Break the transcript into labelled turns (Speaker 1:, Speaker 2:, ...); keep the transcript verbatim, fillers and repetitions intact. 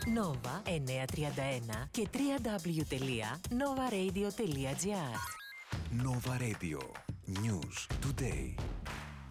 Speaker 1: Nova εννιακόσια τριάντα ένα και double-u double-u double-u τελεία nova radio τελεία gr.
Speaker 2: Nova Radio. News today.